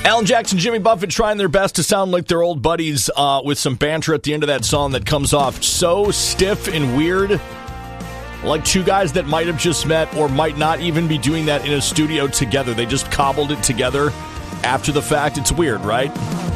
Alan Jackson, Jimmy Buffett trying their best to sound like their old buddies with some banter at the end of that song that comes off so stiff and weird. Like two guys that might have just met or might not even be doing that in a studio together. They just cobbled it together after the fact. It's weird, right?